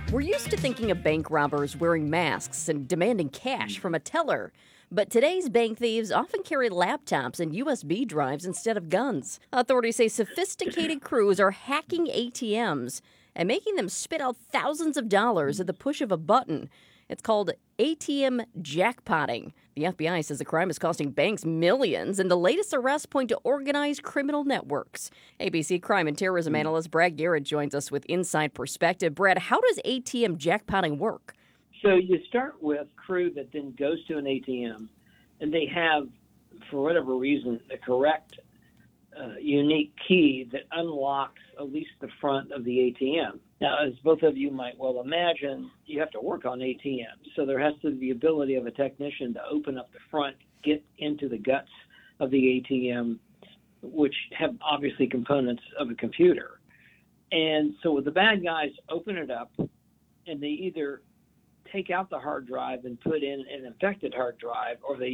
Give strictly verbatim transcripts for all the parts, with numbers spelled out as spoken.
We're used to thinking of bank robbers wearing masks and demanding cash from a teller. But today's bank thieves often carry laptops and U S B drives instead of guns. Authorities say sophisticated crews are hacking A T Ms and making them spit out thousands of dollars at the push of a button. It's called A T M jackpotting. The F B I says the crime is costing banks millions, and the latest arrests point to organized criminal networks. A B C crime and terrorism analyst Brad Garrett joins us with inside perspective. Brad, how does A T M jackpotting work? So you start with crew that then goes to an A T M, and they have, for whatever reason, the correct uh, unique key that unlocks at least the front of the A T M. Now, as both of you might well imagine, you have to work on A T Ms. So there has to be the ability of a technician to open up the front, get into the guts of the A T M, which have obviously components of a computer. And so the bad guys open it up, and they either take out the hard drive and put in an infected hard drive, or they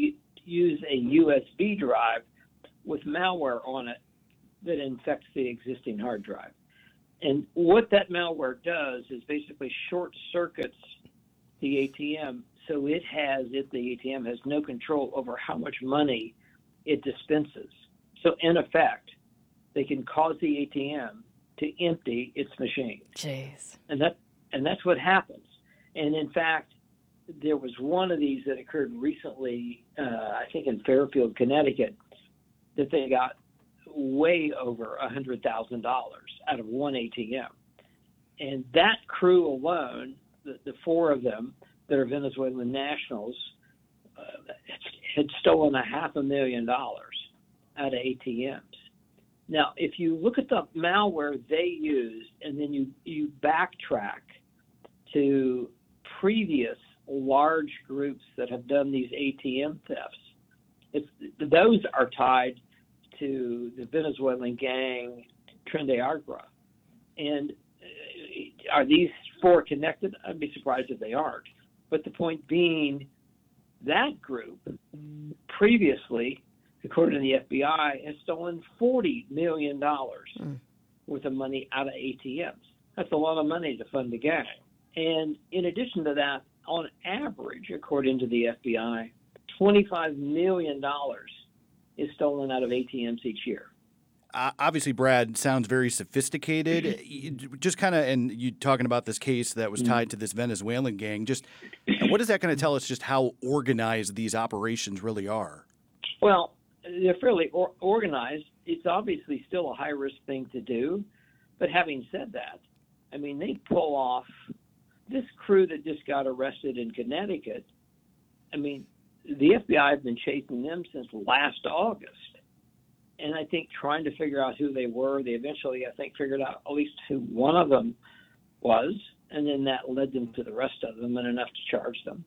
use a U S B drive with malware on it that infects the existing hard drive. And what that malware does is basically short circuits the A T M, so it has, if the A T M has no control over how much money it dispenses. So in effect, they can cause the A T M to empty its machine. Jeez. And that and that's what happens. And in fact, there was one of these that occurred recently, uh, I think in Fairfield, Connecticut, that they got way over one hundred thousand dollars out of one A T M. And that crew alone, the, the four of them that are Venezuelan nationals, uh, had stolen a half a million dollars out of A T Ms. Now, if you look at the malware they used and then you, you backtrack to previous large groups that have done these A T M thefts, it's, those are tied to the Venezuelan gang Tren de Aragua. And uh, are these four connected? I'd be surprised if they aren't. But the point being, that group previously, according to the F B I, has stolen forty million dollars mm. worth of money out of A T Ms. That's a lot of money to fund the gang. And in addition to that, on average, according to the F B I, twenty-five million dollars is stolen out of A T Ms each year. Uh, obviously, Brad, sounds very sophisticated. Just kind of, and you talking about this case that was tied to this Venezuelan gang, just what is that going to tell us just how organized these operations really are? Well, they're fairly or- organized. It's obviously still a high-risk thing to do. But having said that, I mean, they pull off this crew that just got arrested in Connecticut. I mean, the F B I have been chasing them since last August. And I think trying to figure out who they were, they eventually, I think, figured out at least who one of them was, and then that led them to the rest of them and enough to charge them.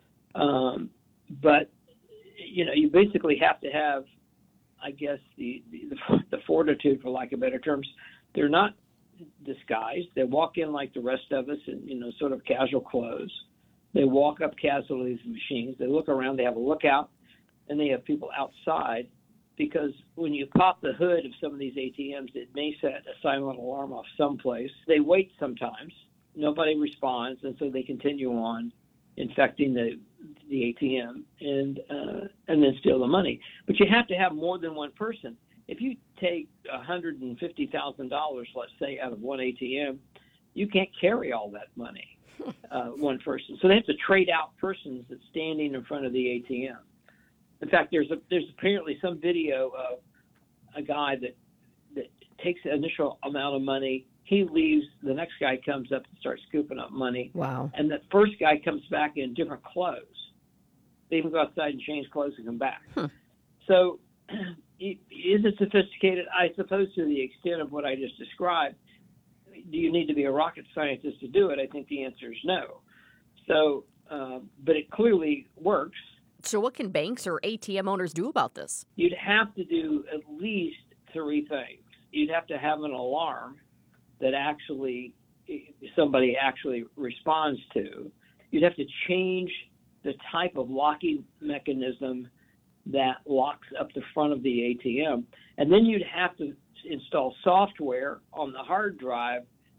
Um, but, you know, you basically have to have, I guess, the, the, the fortitude, for lack of better terms. They're not disguised. They walk in like the rest of us in, you know, sort of casual clothes. They walk up casually to these machines. They look around. They have a lookout, and they have people outside. Because when you pop the hood of some of these A T Ms, it may set a silent alarm off someplace. They wait sometimes. Nobody responds, and so they continue on infecting the the A T M and uh, and then steal the money. But you have to have more than one person. If you take one hundred fifty thousand dollars, let's say, out of one A T M, you can't carry all that money, uh, one person. So they have to trade out persons that's standing in front of the A T M. In fact, there's a, there's apparently some video of a guy that that takes the initial amount of money. He leaves. The next guy comes up and starts scooping up money. Wow. And the first guy comes back in different clothes. They even go outside and change clothes and come back. Huh. So is it sophisticated? I suppose to the extent of what I just described. Do you need to be a rocket scientist to do it? I think the answer is no. So, uh, but it clearly works. So what can banks or A T M owners do about this? You'd have to do at least three things. You'd have to have an alarm that actually somebody actually responds to. You'd have to change the type of locking mechanism that locks up the front of the A T M. And then you'd have to install software on the hard drive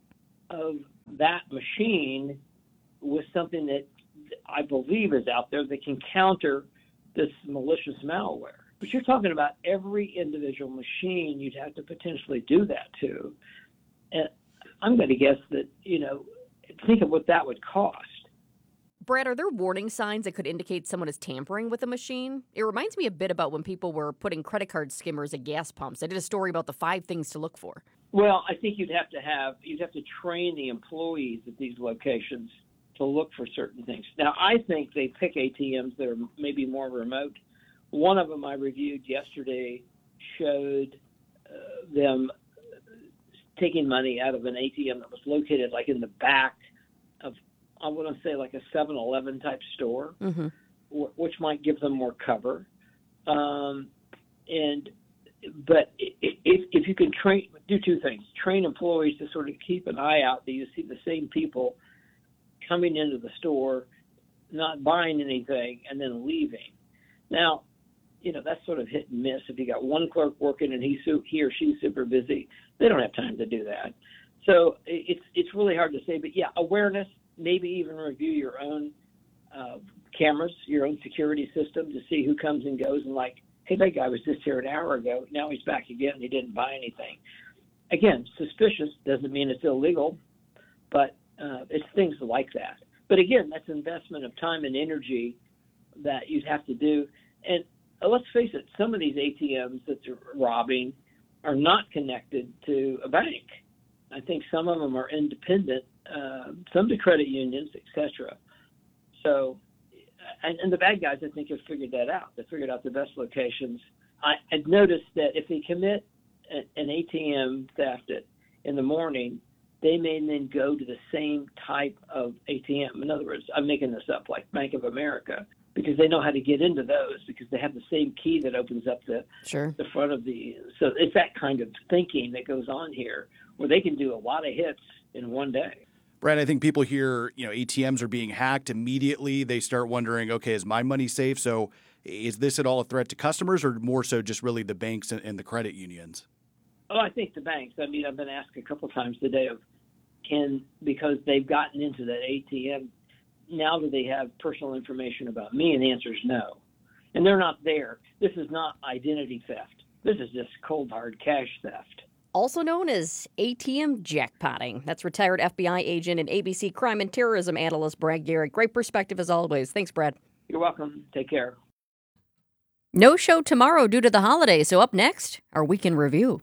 of that machine with something that I believe is out there that can counter this malicious malware. But you're talking about every individual machine you'd have to potentially do that to. And I'm going to guess that, you know, think of what that would cost. Brad, are there warning signs that could indicate someone is tampering with a machine? It reminds me a bit about when people were putting credit card skimmers at gas pumps. I did a story about the five things to look for. Well, I think you'd have to have, you'd have to train the employees at these locations to look for certain things. Now, I think they pick A T Ms that are maybe more remote. One of them I reviewed yesterday showed uh, them taking money out of an A T M that was located like in the back of, I want to say like a seven eleven type store, mm-hmm. w- which might give them more cover. Um, and but if, if you can train, do two things: train employees to sort of keep an eye out. Do you see the same people coming into the store, not buying anything, and then leaving? Now, you know, that's sort of hit and miss. If you got one clerk working and he he or she's super busy, they don't have time to do that. So it's it's really hard to say. But yeah, awareness. Maybe even review your own uh, cameras, your own security system to see who comes and goes and like, hey, that guy was just here an hour ago. Now he's back again. He didn't buy anything. Again, suspicious doesn't mean it's illegal, but uh, it's things like that. But again, that's investment of time and energy that you'd have to do. And uh, let's face it, some of these A T Ms that they're robbing are not connected to a bank. I think some of them are independent, uh, some to credit unions, et cetera. So, and, and the bad guys, I think, have figured that out. They figured out the best locations. I, I've noticed that if they commit a, an A T M theft at, in the morning, they may then go to the same type of A T M. In other words, I'm making this up, like Bank of America, because they know how to get into those because they have the same key that opens up the sure. the front of the. So it's that kind of thinking that goes on here, where they can do a lot of hits in one day. Brad, I think people hear, you know, A T Ms are being hacked immediately. They start wondering, okay, is my money safe? So is this at all a threat to customers or more so just really the banks and the credit unions? Oh, I think the banks. I mean, I've been asked a couple times today of can, because they've gotten into that A T M, now do they have personal information about me? And the answer is no. And they're not there. This is not identity theft. This is just cold, hard cash theft. Also known as A T M jackpotting. That's retired F B I agent and A B C crime and terrorism analyst Brad Garrett. Great perspective as always. Thanks, Brad. You're welcome. Take care. No show tomorrow due to the holidays, so up next, our weekend review.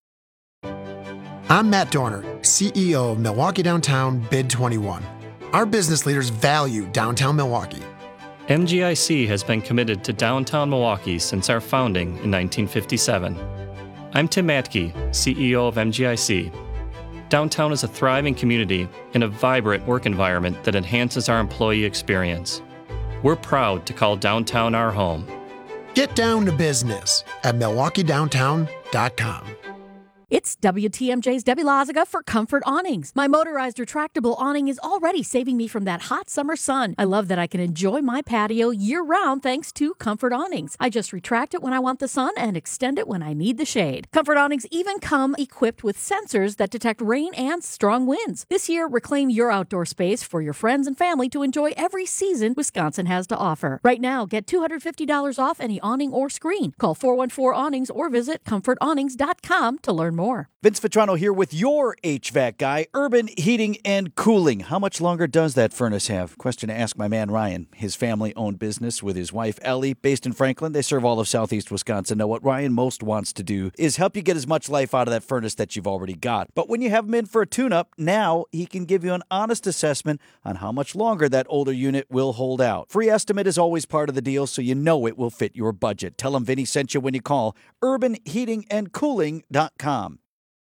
I'm Matt Dorner, C E O of Milwaukee Downtown Bid twenty-one. Our business leaders value downtown Milwaukee. M G I C has been committed to downtown Milwaukee since our founding in nineteen fifty-seven. I'm Tim Matke, C E O of M G I C. Downtown is a thriving community and a vibrant work environment that enhances our employee experience. We're proud to call downtown our home. Get down to business at milwaukee downtown dot com. It's W T M J's Debbie Loziga for Comfort Awnings. My motorized retractable awning is already saving me from that hot summer sun. I love that I can enjoy my patio year-round thanks to Comfort Awnings. I just retract it when I want the sun and extend it when I need the shade. Comfort Awnings even come equipped with sensors that detect rain and strong winds. This year, reclaim your outdoor space for your friends and family to enjoy every season Wisconsin has to offer. Right now, get two hundred fifty dollars off any awning or screen. Call four one four awnings or visit comfort awnings dot com to learn more. More. Vince Vitrano here with your H V A C guy, Urban Heating and Cooling. How much longer does that furnace have? Question to ask my man Ryan. His family-owned business with his wife Ellie, based in Franklin. They serve all of southeast Wisconsin. Now, what Ryan most wants to do is help you get as much life out of that furnace that you've already got. But when you have him in for a tune-up, now he can give you an honest assessment on how much longer that older unit will hold out. Free estimate is always part of the deal, so you know it will fit your budget. Tell him Vinny sent you when you call urban heating and cooling dot com.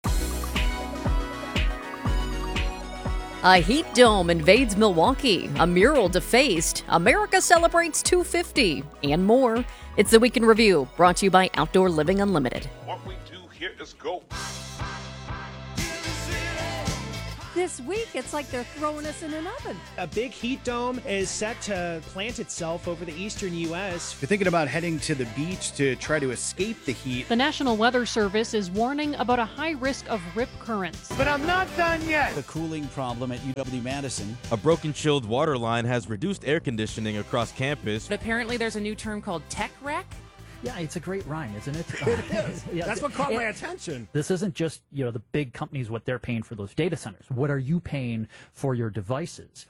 A heat dome invades Milwaukee, a mural defaced, America celebrates two fifty, and more. It's the Weekend Review, brought to you by Outdoor Living Unlimited. What we do here is go. this week. It's like they're throwing us in an oven. A big heat dome is set to plant itself over the eastern U S. If you're thinking about heading to the beach to try to escape the heat, The National Weather Service is warning about a high risk of rip currents. But I'm not done yet. The cooling problem at U W-Madison. A broken chilled water line has reduced air conditioning across campus. But apparently there's a new term called tech wreck. Yeah, it's a great rhyme, isn't it? It is. Yeah, That's what caught it, my attention. This isn't just, you know, the big companies, what they're paying for those data centers. What are you paying for your devices?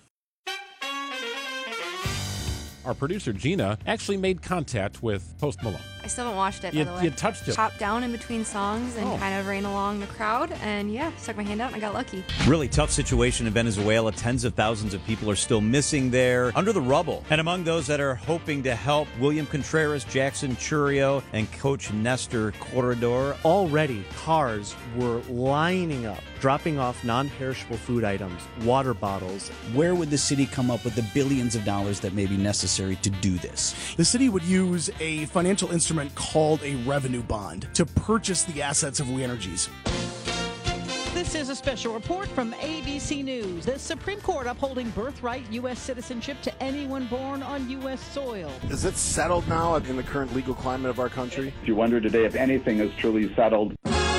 Our producer, Gina, actually made contact with Post Malone. I still haven't watched it, You, by the way. you touched him. Chopped down in between songs and Oh. kind of ran along the crowd. And yeah, stuck my hand out and I got lucky. Really tough situation in Venezuela. Tens of thousands of people are still missing there under the rubble. And among those that are hoping to help, William Contreras, Jackson Churio, and Coach Nestor Corredor. Already, cars were lining up, dropping off non-perishable food items, water bottles. Where would the city come up with the billions of dollars that may be necessary to do this? The city would use a financial instrument called a revenue bond to purchase the assets of We Energies. This is a special report from A B C News. The Supreme Court upholding birthright U S citizenship to anyone born on U S soil. Is it settled now in the current legal climate of our country? You wonder today if anything is truly settled.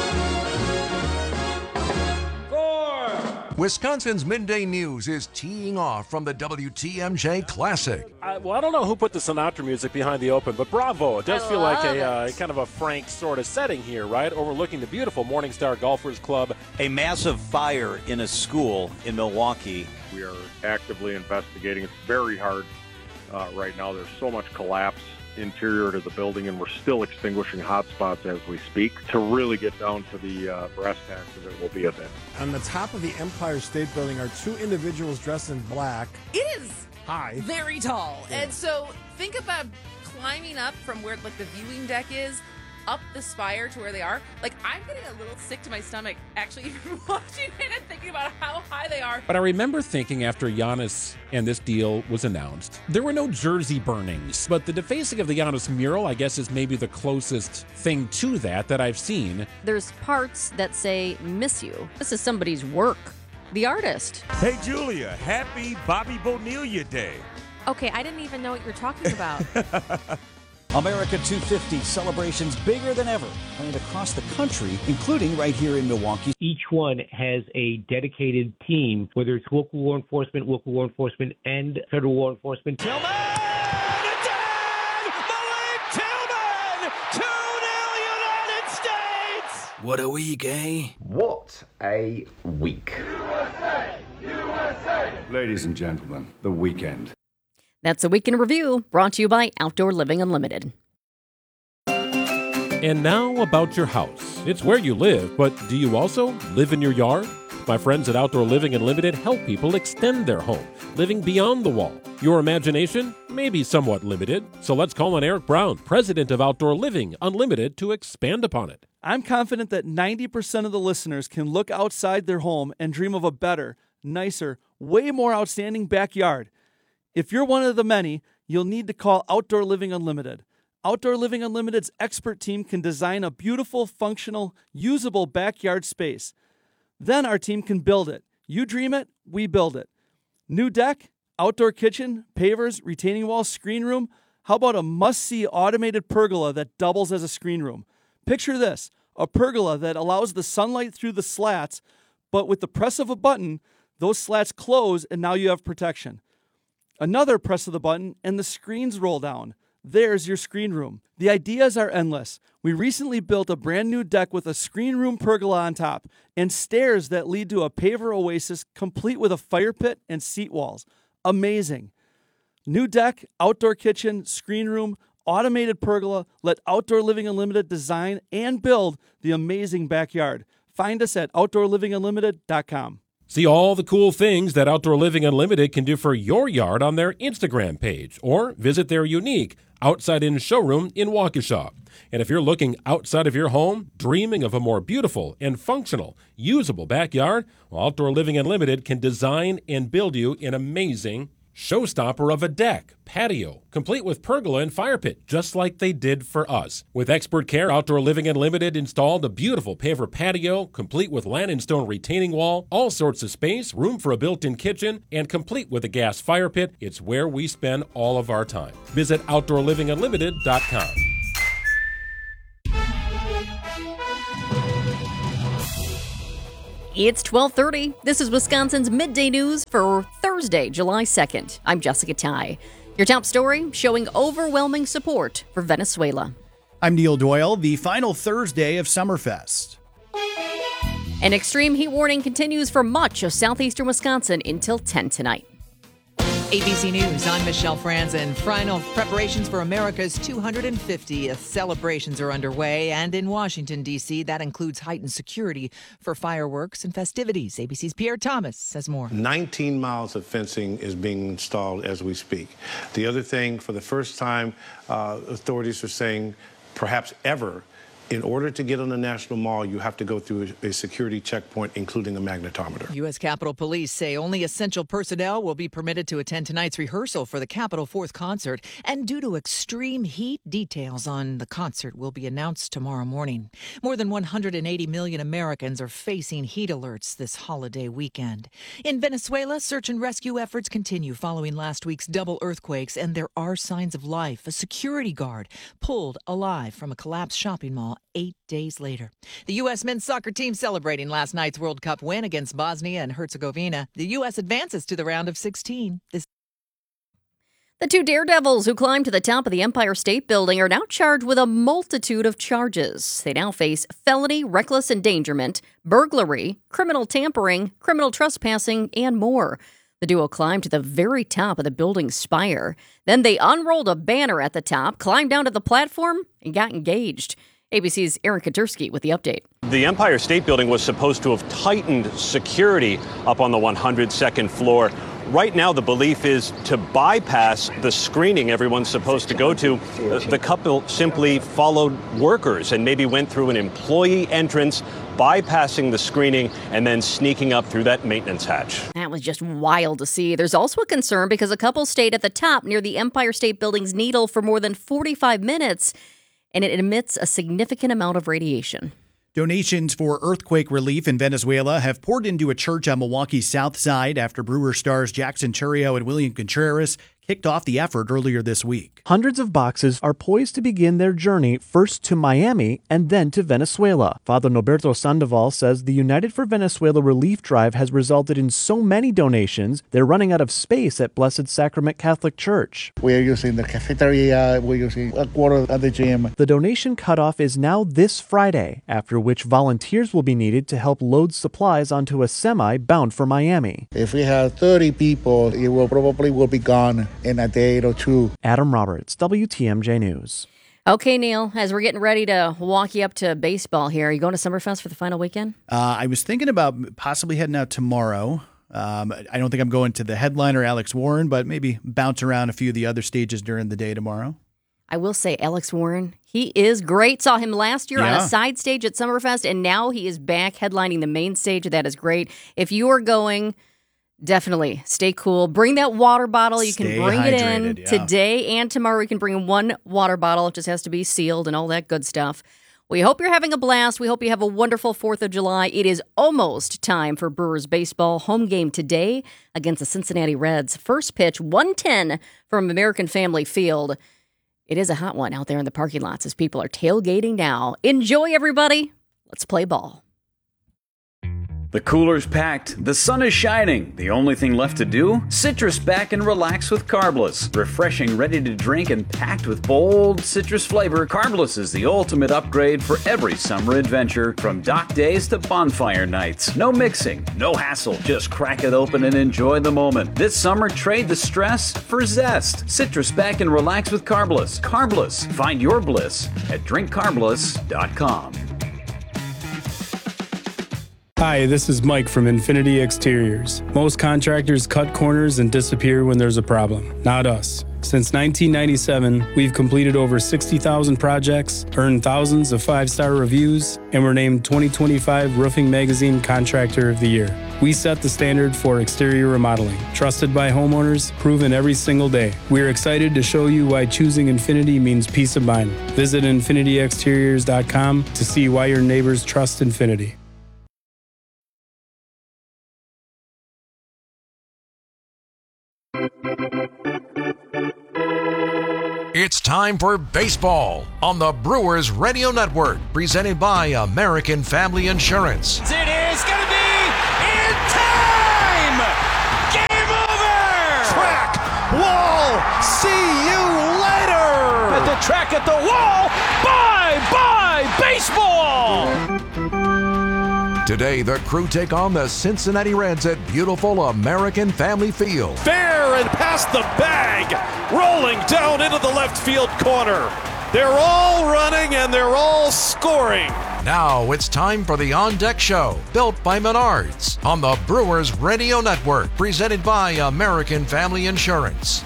Wisconsin's Midday News is teeing off from the W T M J Classic. I, well, I don't know who put the Sinatra music behind the open, but bravo. It does I feel like a love uh, kind of a frank sort of setting here, right? Overlooking the beautiful Morningstar Golfers Club. A massive fire in a school in Milwaukee. We are actively investigating. It's very hard uh, right now. There's so much collapse interior to the building, and we're still extinguishing hot spots as we speak. To really get down to the uh, brass tacks of it will be a bit. On the top of the Empire State Building are two individuals dressed in black. It is High. very tall. And so think about climbing up from where like the viewing deck is up the spire to where they are. Like, I'm getting a little sick to my stomach actually even watching it and thinking about how high they are. But I remember thinking after Giannis and this deal was announced, there were no jersey burnings. But the defacing of the Giannis mural, I guess, is maybe the closest thing to that that I've seen. There's parts that say, miss you. This is somebody's work. The artist. Hey, Julia, happy Bobby Bonilla Day. Okay, I didn't even know what you were talking about. America two fifty celebrations bigger than ever, planned across the country, including right here in Milwaukee. Each one has a dedicated team, whether it's local law enforcement, local law enforcement, and federal law enforcement. Tillman! Malik Tillman! two nil United States! What a week, eh? What a week. U S A! U S A! Ladies and gentlemen, the weekend. That's a Week in Review, brought to you by Outdoor Living Unlimited. And now about your house. It's where you live, but do you also live in your yard? My friends at Outdoor Living Unlimited help people extend their home, living beyond the wall. Your imagination may be somewhat limited, so let's call on Eric Brown, president of Outdoor Living Unlimited, to expand upon it. I'm confident that ninety percent of the listeners can look outside their home and dream of a better, nicer, way more outstanding backyard. If you're one of the many, you'll need to call Outdoor Living Unlimited. Outdoor Living Unlimited's expert team can design a beautiful, functional, usable backyard space. Then our team can build it. You dream it, we build it. New deck, outdoor kitchen, pavers, retaining walls, screen room. How about a must-see automated pergola that doubles as a screen room? Picture this, a pergola that allows the sunlight through the slats, but with the press of a button, those slats close and now you have protection. Another press of the button and the screens roll down. There's your screen room. The ideas are endless. We recently built a brand new deck with a screen room pergola on top and stairs that lead to a paver oasis complete with a fire pit and seat walls. Amazing. New deck, outdoor kitchen, screen room, automated pergola. Let Outdoor Living Unlimited design and build the amazing backyard. Find us at outdoor living unlimited dot com. See all the cool things that Outdoor Living Unlimited can do for your yard on their Instagram page, or visit their unique outside-in showroom in Waukesha. And if you're looking outside of your home, dreaming of a more beautiful and functional, usable backyard, well, Outdoor Living Unlimited can design and build you an amazing showstopper of a deck, patio, complete with pergola and fire pit, just like they did for us. With expert care, Outdoor Living Unlimited installed a beautiful paver patio, complete with land and stone retaining wall, all sorts of space, room for a built-in kitchen, and complete with a gas fire pit. It's where we spend all of our time. Visit outdoor living unlimited dot com. It's twelve thirty. This is Wisconsin's Midday News for Thursday, July second. I'm Jessica Ty. Your top story, showing overwhelming support for Venezuela. I'm Neil Doyle. The final Thursday of Summerfest. An extreme heat warning continues for much of southeastern Wisconsin until ten tonight. A B C News, I'm Michelle Franzen. Final preparations for America's two hundred fiftieth celebrations are underway, and in Washington, D C, that includes heightened security for fireworks and festivities. A B C's Pierre Thomas says more. nineteen miles of fencing is being installed as we speak. The other thing, for the first time, uh, authorities are saying, perhaps ever, in order to get on the National Mall, you have to go through a, a security checkpoint, including a magnetometer. U S Capitol Police say only essential personnel will be permitted to attend tonight's rehearsal for the Capitol Fourth concert. And due to extreme heat, details on the concert will be announced tomorrow morning. More than one hundred eighty million Americans are facing heat alerts this holiday weekend. In Venezuela, search and rescue efforts continue following last week's double earthquakes, and there are signs of life. A security guard pulled alive from a collapsed shopping mall eight days later. The U S men's soccer team celebrating last night's World Cup win against Bosnia and Herzegovina. The U S advances to the round of sixteen. This The two daredevils who climbed to the top of the Empire State Building are now charged with a multitude of charges. They now face felony reckless endangerment, burglary, criminal tampering, criminal trespassing, and more. The duo climbed to the very top of the building's spire. Then they unrolled a banner at the top, climbed down to the platform, and got engaged. A B C's Aaron Katursky with the update. The Empire State Building was supposed to have tightened security up on the one hundred second floor. Right now, the belief is to bypass the screening everyone's supposed to go to. The couple simply followed workers and maybe went through an employee entrance, bypassing the screening and then sneaking up through that maintenance hatch. That was just wild to see. There's also a concern because a couple stayed at the top near the Empire State Building's needle for more than forty-five minutes, and it emits a significant amount of radiation. Donations for earthquake relief in Venezuela have poured into a church on Milwaukee's south side after Brewer stars Jackson Churio and William Contreras kicked off the effort earlier this week. Hundreds of boxes are poised to begin their journey first to Miami and then to Venezuela. Father Norberto Sandoval says the United for Venezuela relief drive has resulted in so many donations, they're running out of space at Blessed Sacrament Catholic Church. We're using the cafeteria, we're using a quarter at the gym. The donation cutoff is now this Friday, after which volunteers will be needed to help load supplies onto a semi bound for Miami. If we have thirty people, it will probably will be gone in a day or two. Adam Roberts, W T M J News. Okay, Neil, as we're getting ready to walk you up to baseball here, are you going to Summerfest for the final weekend? Uh, I was thinking about possibly heading out tomorrow. Um, I don't think I'm going to the headliner, Alex Warren, but maybe bounce around a few of the other stages during the day tomorrow. I will say Alex Warren, he is great. Saw him last year Yeah. on a side stage at Summerfest, and now he is back headlining the main stage. That is great. If you are going, definitely stay cool. Bring that water bottle. You Stay can bring it in hydrated, yeah. today and tomorrow. You can bring one water bottle. It just has to be sealed and all that good stuff. We hope you're having a blast. We hope you have a wonderful fourth of July. It is almost time for Brewers baseball. Home game today against the Cincinnati Reds. First pitch, one ten from American Family Field. It is a hot one out there in the parking lots as people are tailgating now. Enjoy, everybody. Let's play ball. The cooler's packed, the sun is shining. The only thing left to do? Citrus back and relax with Carbless. Refreshing, ready to drink, and packed with bold citrus flavor, Carbless is the ultimate upgrade for every summer adventure, from dock days to bonfire nights. No mixing, no hassle, just crack it open and enjoy the moment. This summer, trade the stress for zest. Citrus back and relax with Carbless. Carbless, find your bliss at drink carbless dot com. Hi, this is Mike from Infinity Exteriors. Most contractors cut corners and disappear when there's a problem. Not us. Since nineteen ninety-seven, we've completed over sixty thousand projects, earned thousands of five-star reviews, and were named twenty twenty-five Roofing Magazine Contractor of the Year. We set the standard for exterior remodeling, trusted by homeowners, proven every single day. We're excited to show you why choosing Infinity means peace of mind. Visit infinity exteriors dot com to see why your neighbors trust Infinity. It's time for baseball on the Brewers Radio Network, presented by American Family Insurance. It is going to be in time! Game over! Track, wall, see you later! At the track, at the wall, bye-bye baseball! Today, the Crew take on the Cincinnati Reds at beautiful American Family Field. Fair and past the bag, rolling down into the left field corner. They're all running and they're all scoring. Now it's time for the On Deck Show, built by Menards, on the Brewers Radio Network, presented by American Family Insurance.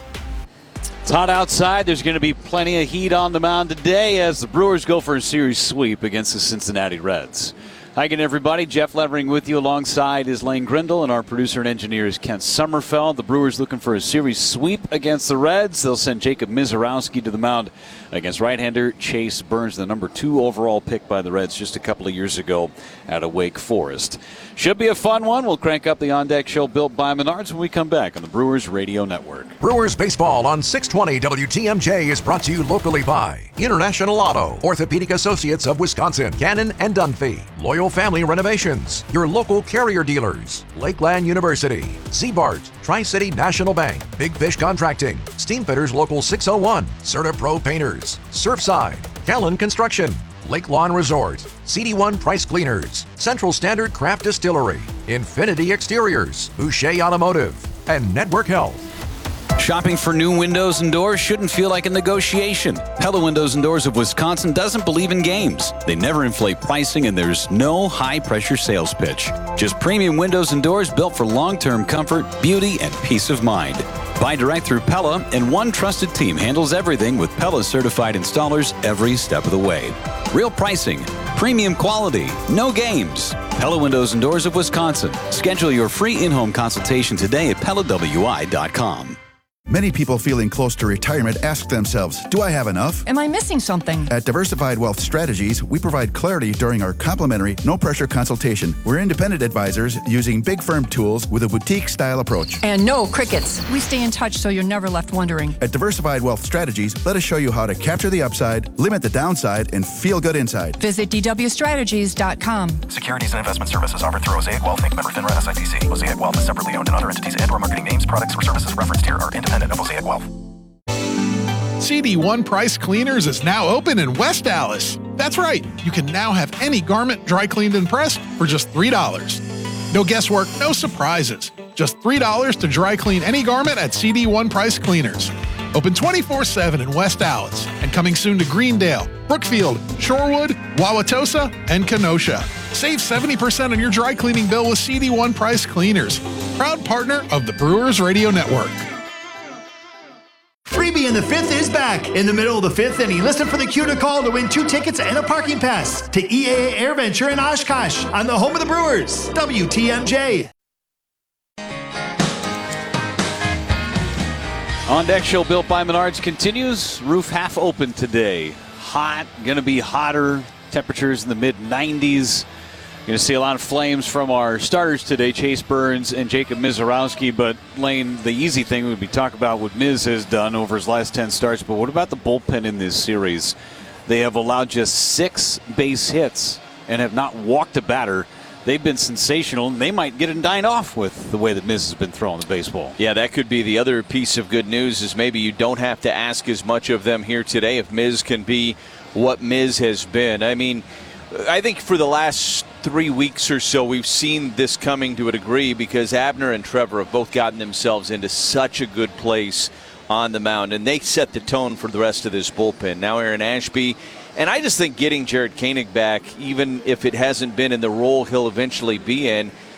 It's hot outside. There's going to be plenty of heat on the mound today as the Brewers go for a series sweep against the Cincinnati Reds. Hi again, everybody. Jeff Levering with you alongside is Lane Grindle, and our producer and engineer is Kent Sommerfeld. The Brewers looking for a series sweep against the Reds. They'll send Jacob Mizorowski to the mound against right-hander Chase Burns, the number two overall pick by the Reds just a couple of years ago out of Wake Forest. Should be a fun one. We'll crank up the On Deck Show built by Menards when we come back on the Brewers Radio Network. Brewers Baseball on six twenty W T M J is brought to you locally by International Auto, Orthopedic Associates of Wisconsin, Cannon and Dunphy, Loyal Family Renovations, your local Carrier dealers, Lakeland University, Z-Bart, Tri-City National Bank, Big Fish Contracting, Steamfitters Local six oh one, Certa Pro Painters, Surfside, Callan Construction, Lake Lawn Resort, C D one Price Cleaners, Central Standard Craft Distillery, Infinity Exteriors, Boucher Automotive, and Network Health. Shopping for new windows and doors shouldn't feel like a negotiation. Pella Windows and Doors of Wisconsin doesn't believe in games. They never inflate pricing, and there's no high-pressure sales pitch. Just premium windows and doors built for long-term comfort, beauty, and peace of mind. Buy direct through Pella, and one trusted team handles everything with Pella-certified installers every step of the way. Real pricing, premium quality, no games. Pella Windows and Doors of Wisconsin. Schedule your free in-home consultation today at Pella W I dot com. Many people feeling close to retirement ask themselves, do I have enough? Am I missing something? At Diversified Wealth Strategies, we provide clarity during our complimentary, no-pressure consultation. We're independent advisors using big firm tools with a boutique-style approach. And no crickets. We stay in touch so you're never left wondering. At Diversified Wealth Strategies, let us show you how to capture the upside, limit the downside, and feel good inside. Visit D W strategies dot com. Securities and investment services offered through Mosaic Wealth, Incorporated. Member FINRA S I P C. Mosaic Wealth is separately owned, and other entities and or marketing names, products, or services referenced here are independent of Mosaic Wealth. C D one Price Cleaners is now open in West Dallas. That's right, you can now have any garment dry cleaned and pressed for just three dollars. No guesswork, no surprises. Just three dollars to dry clean any garment at C D one Price Cleaners. Open twenty-four seven in West Dallas and coming soon to Greendale, Brookfield, Shorewood, Wauwatosa, and Kenosha. Save seventy percent on your dry cleaning bill with C D one Price Cleaners, proud partner of the Brewers Radio Network. Freebie in the fifth is back. In the middle of the fifth inning, listen for the cue to call to win two tickets and a parking pass to E A A AirVenture in Oshkosh on the home of the Brewers, W T M J. On Deck Show built by Menards continues. Roof half open today. Hot, going to be hotter. Temperatures in the mid nineties. Going to see a lot of flames from our starters today, Chase Burns and Jacob Mizorowski. But, Lane, the easy thing would be talk about what Miz has done over his last ten starts. But what about the bullpen in this series? They have allowed just six base hits and have not walked a batter. They've been sensational, and they might get it dined off with the way that Miz has been throwing the baseball. Yeah, that could be the other piece of good news is maybe you don't have to ask as much of them here today if Miz can be what Miz has been. I mean, I think for the last three weeks or so, we've seen this coming to a degree because Abner and Trevor have both gotten themselves into such a good place on the mound, and they set the tone for the rest of this bullpen. Now Aaron Ashby, and I just think getting Jared Koenig back, even if it hasn't been in the role he'll eventually be in,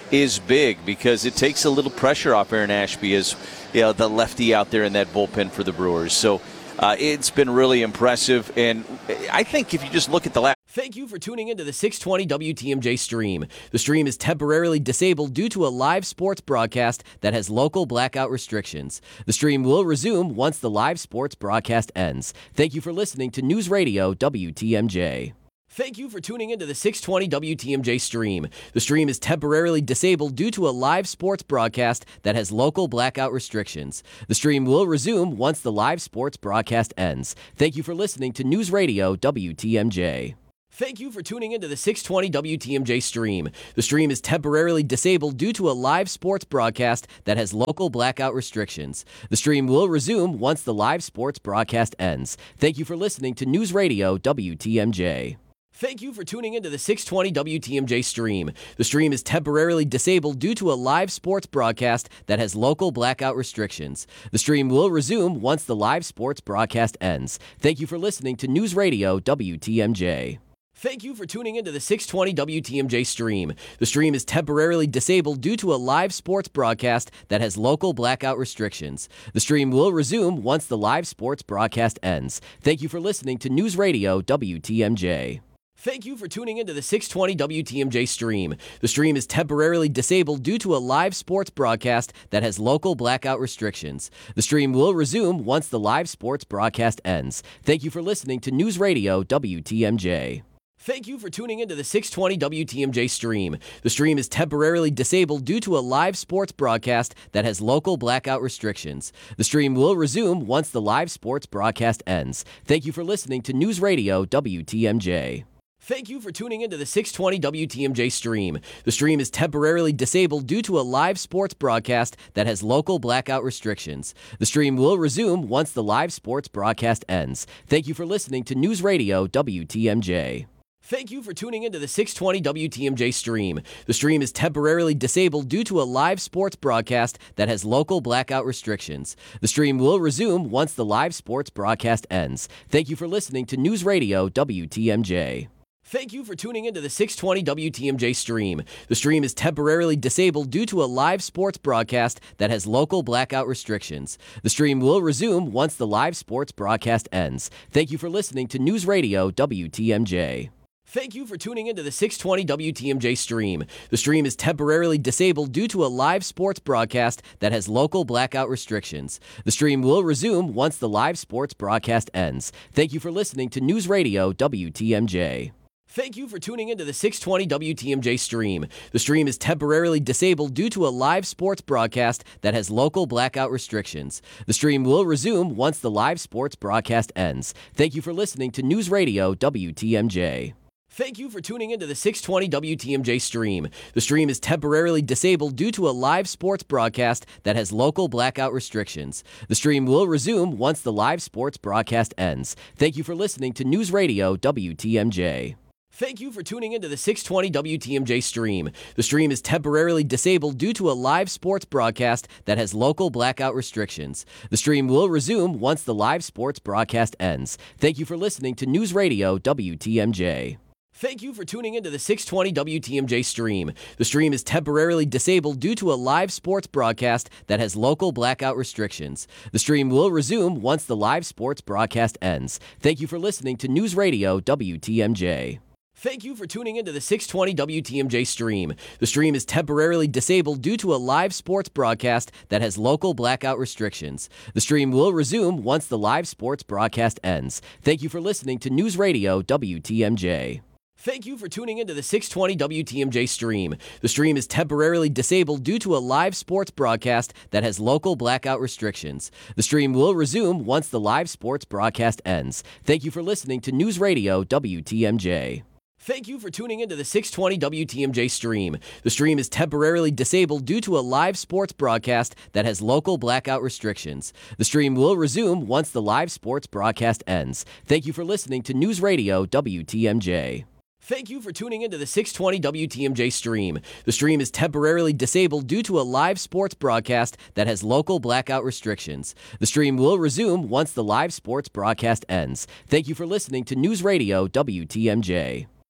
is big because it takes a little pressure off Aaron Ashby as you know, the lefty out there in that bullpen for the Brewers. So uh, it's been really impressive. And I think if you just look at the last. Thank you for tuning into the six twenty W T M J stream. The stream is temporarily disabled due to a live sports broadcast that has local blackout restrictions. The stream will resume once the live sports broadcast ends. Thank you for listening to News Radio W T M J. Thank you for tuning into the six twenty W T M J stream. The stream is temporarily disabled due to a live sports broadcast that has local blackout restrictions. The stream will resume once the live sports broadcast ends. Thank you for listening to News Radio W T M J. Thank you for tuning into the six twenty W T M J stream. The stream is temporarily disabled due to a live sports broadcast that has local blackout restrictions. The stream will resume once the live sports broadcast ends. Thank you for listening to News Radio W T M J. Thank you for tuning into the six twenty W T M J stream. The stream is temporarily disabled due to a live sports broadcast that has local blackout restrictions. The stream will resume once the live sports broadcast ends. Thank you for listening to News Radio W T M J. Thank you for tuning into the six twenty W T M J stream. The stream is temporarily disabled due to a live sports broadcast that has local blackout restrictions. The stream will resume once the live sports broadcast ends. Thank you for listening to News Radio W T M J. Thank you for tuning into the six twenty W T M J stream. The stream is temporarily disabled due to a live sports broadcast that has local blackout restrictions. The stream will resume once the live sports broadcast ends. Thank you for listening to News Radio W T M J. Thank you for tuning into the six twenty W T M J stream. The stream is temporarily disabled due to a live sports broadcast that has local blackout restrictions. The stream will resume once the live sports broadcast ends. Thank you for listening to News Radio W T M J. Thank you for tuning into the six twenty W T M J stream. The stream is temporarily disabled due to a live sports broadcast that has local blackout restrictions. The stream will resume once the live sports broadcast ends. Thank you for listening to News Radio W T M J. Thank you for tuning into the six twenty W T M J stream. The stream is temporarily disabled due to a live sports broadcast that has local blackout restrictions. The stream will resume once the live sports broadcast ends. Thank you for listening to News Radio W T M J. Thank you for tuning into the six twenty W T M J stream. The stream is temporarily disabled due to a live sports broadcast that has local blackout restrictions. The stream will resume once the live sports broadcast ends. Thank you for listening to News Radio W T M J. Thank you for tuning into the six twenty W T M J stream. The stream is temporarily disabled due to a live sports broadcast that has local blackout restrictions. The stream will resume once the live sports broadcast ends. Thank you for listening to News Radio W T M J. Thank you for tuning into the six twenty W T M J stream. The stream is temporarily disabled due to a live sports broadcast that has local blackout restrictions. The stream will resume once the live sports broadcast ends. Thank you for listening to News Radio W T M J. Thank you for tuning into the six twenty W T M J stream. The stream is temporarily disabled due to a live sports broadcast that has local blackout restrictions. The stream will resume once the live sports broadcast ends. Thank you for listening to News Radio W T M J. Thank you for tuning into the six twenty W T M J stream. The stream is temporarily disabled due to a live sports broadcast that has local blackout restrictions. The stream will resume once the live sports broadcast ends. Thank you for listening to News Radio W T M J. Thank you for tuning into the six twenty W T M J stream. The stream is temporarily disabled due to a live sports broadcast that has local blackout restrictions. The stream will resume once the live sports broadcast ends. Thank you for listening to News Radio W T M J. Thank you for tuning into the six twenty W T M J stream. The stream is temporarily disabled due to a live sports broadcast that has local blackout restrictions. The stream will resume once the live sports broadcast ends. Thank you for listening to News Radio W T M J. Thank you for tuning into the six twenty W T M J stream. The stream is temporarily disabled due to a live sports broadcast that has local blackout restrictions. The stream will resume once the live sports broadcast ends. Thank you for listening to News Radio W T M J. Thank you for tuning into the six twenty W T M J stream. The stream is temporarily disabled due to a live sports broadcast that has local blackout restrictions. The stream will resume once the live sports broadcast ends. Thank you for listening to News Radio W T M J. Thank you for tuning into the six twenty W T M J stream. The stream is temporarily disabled due to a live sports broadcast that has local blackout restrictions. The stream will resume once the live sports broadcast ends. Thank you for listening to News Radio W T M J.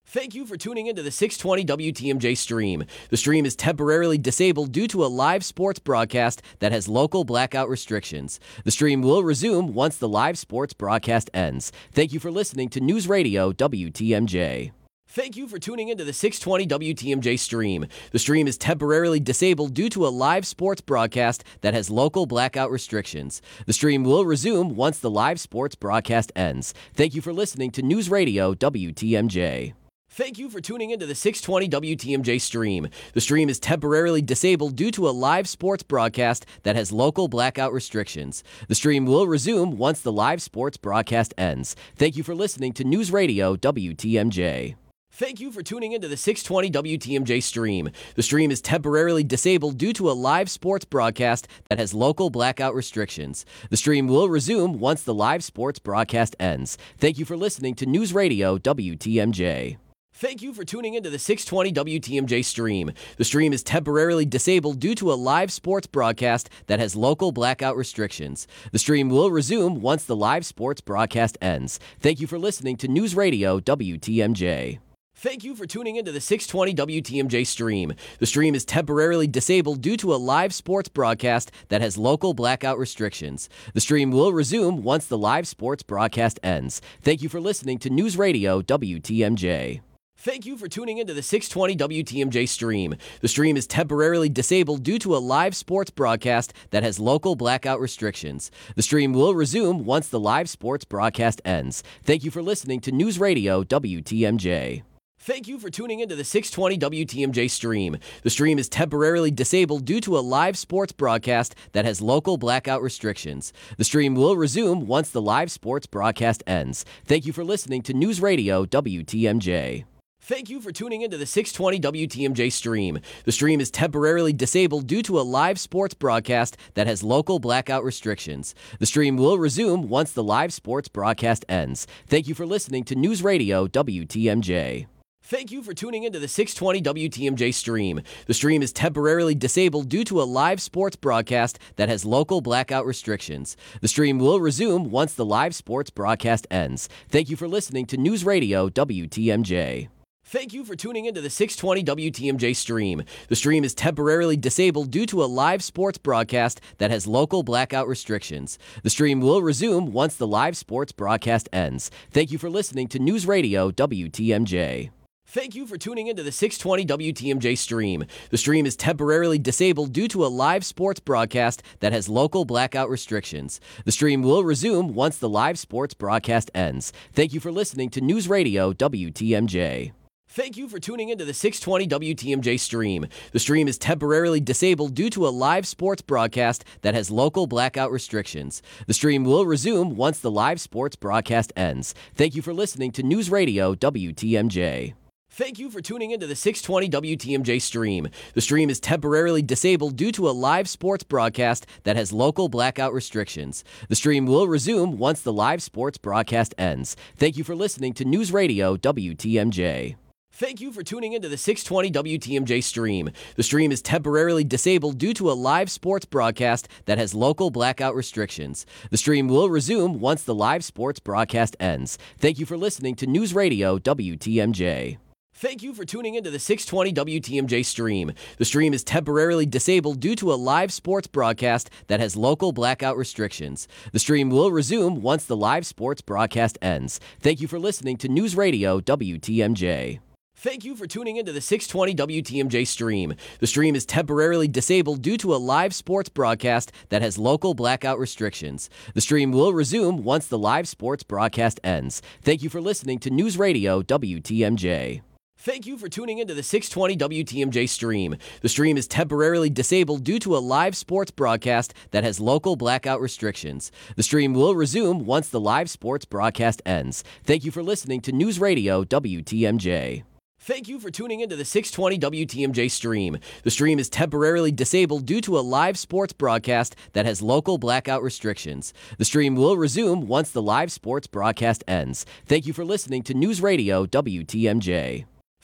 Thank you for tuning into the six twenty W T M J stream. The stream is temporarily disabled due to a live sports broadcast that has local blackout restrictions. The stream will resume once the live sports broadcast ends. Thank you for listening to News Radio W T M J. Thank you for tuning into the six twenty W T M J stream. The stream is temporarily disabled due to a live sports broadcast that has local blackout restrictions. The stream will resume once the live sports broadcast ends. Thank you for listening to News Radio W T M J. Thank you for tuning into the six twenty W T M J stream. The stream is temporarily disabled due to a live sports broadcast that has local blackout restrictions. The stream will resume once the live sports broadcast ends. Thank you for listening to News Radio W T M J. Thank you for tuning into the six twenty W T M J stream. The stream is temporarily disabled due to a live sports broadcast that has local blackout restrictions. The stream will resume once the live sports broadcast ends. Thank you for listening to News Radio W T M J. Thank you for tuning into the six twenty W T M J stream. The stream is temporarily disabled due to a live sports broadcast that has local blackout restrictions. The stream will resume once the live sports broadcast ends. Thank you for listening to News Radio W T M J. Thank you for tuning into the six twenty W T M J stream. The stream is temporarily disabled due to a live sports broadcast that has local blackout restrictions. The stream will resume once the live sports broadcast ends. Thank you for listening to News Radio W T M J. Thank you for tuning into the six twenty W T M J stream. The stream is temporarily disabled due to a live sports broadcast that has local blackout restrictions. The stream will resume once the live sports broadcast ends. Thank you for listening to News Radio W T M J. Thank you for tuning into the six twenty W T M J stream. The stream is temporarily disabled due to a live sports broadcast that has local blackout restrictions. The stream will resume once the live sports broadcast ends. Thank you for listening to News Radio W T M J. Thank you for tuning into the six twenty W T M J stream. The stream is temporarily disabled due to a live sports broadcast that has local blackout restrictions. The stream will resume once the live sports broadcast ends. Thank you for listening to News Radio W T M J. Thank you for tuning into the six twenty W T M J stream. The stream is temporarily disabled due to a live sports broadcast that has local blackout restrictions. The stream will resume once the live sports broadcast ends. Thank you for listening to News Radio W T M J. Thank you for tuning into the six twenty W T M J stream. The stream is temporarily disabled due to a live sports broadcast that has local blackout restrictions. The stream will resume once the live sports broadcast ends. Thank you for listening to News Radio W T M J. Thank you for tuning into the six twenty W T M J stream. The stream is temporarily disabled due to a live sports broadcast that has local blackout restrictions. The stream will resume once the live sports broadcast ends. Thank you for listening to News Radio W T M J. Thank you for tuning into the six twenty W T M J stream. The stream is temporarily disabled due to a live sports broadcast that has local blackout restrictions. The stream will resume once the live sports broadcast ends. Thank you for listening to News Radio W T M J. Thank you for tuning into the six twenty W T M J stream. The stream is temporarily disabled due to a live sports broadcast that has local blackout restrictions. The stream will resume once the live sports broadcast ends. Thank you for listening to News Radio W T M J. Thank you for tuning into the six twenty W T M J stream. The stream is temporarily disabled due to a live sports broadcast that has local blackout restrictions. The stream will resume once the live sports broadcast ends. Thank you for listening to News Radio W T M J. Thank you for tuning into the six twenty W T M J stream. The stream is temporarily disabled due to a live sports broadcast that has local blackout restrictions. The stream will resume once the live sports broadcast ends. Thank you for listening to News Radio W T M J. Thank you for tuning into the six twenty W T M J stream. The stream is temporarily disabled due to a live sports broadcast that has local blackout restrictions. The stream will resume once the live sports broadcast ends. Thank you for listening to News Radio W T M J. Thank you for tuning into the six twenty W T M J stream. The stream is temporarily disabled due to a live sports broadcast that has local blackout restrictions. The stream will resume once the live sports broadcast ends. Thank you for listening to News Radio W T M J. Thank you for tuning into the six twenty W T M J stream. The stream is temporarily disabled due to a live sports broadcast that has local blackout restrictions. The stream will resume once the live sports broadcast ends. Thank you for listening to News Radio W T M J.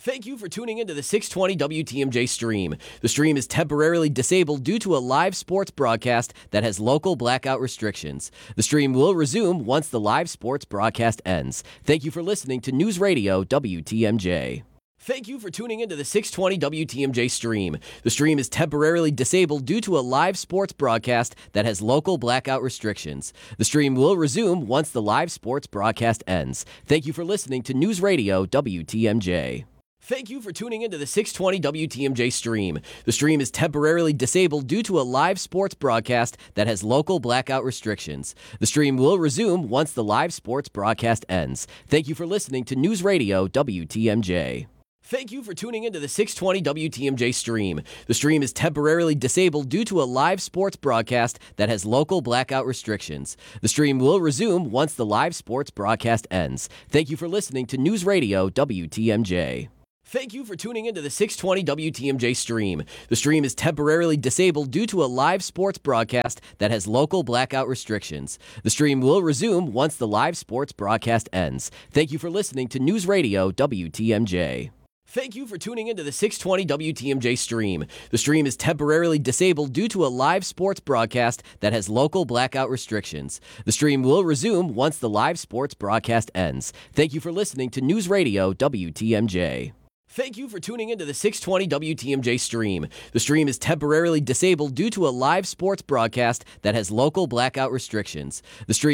Thank you for tuning into the six twenty W T M J stream. The stream is temporarily disabled due to a live sports broadcast that has local blackout restrictions. The stream will resume once the live sports broadcast ends. Thank you for listening to News Radio W T M J. Thank you for tuning into the six twenty W T M J stream. The stream is temporarily disabled due to a live sports broadcast that has local blackout restrictions. The stream will resume once the live sports broadcast ends. Thank you for listening to News Radio W T M J. Thank you for tuning into the six twenty W T M J stream. The stream is temporarily disabled due to a live sports broadcast that has local blackout restrictions. The stream will resume once the live sports broadcast ends. Thank you for listening to News Radio W T M J. Thank you for tuning into the six twenty W T M J stream. The stream is temporarily disabled due to a live sports broadcast that has local blackout restrictions. The stream will resume once the live sports broadcast ends. Thank you for listening to News Radio W T M J. Thank you for tuning into the six twenty W T M J stream. The stream is temporarily disabled due to a live sports broadcast that has local blackout restrictions. The stream will resume once the live sports broadcast ends. Thank you for listening to News Radio W T M J. Thank you for tuning into the six twenty W T M J stream. The stream is temporarily disabled due to a live sports broadcast that has local blackout restrictions. The stream will resume once the live sports broadcast ends. Thank you for listening to News Radio W T M J. Thank you for tuning into the six twenty W T M J stream. The stream is temporarily disabled due to a live sports broadcast that has local blackout restrictions. The stream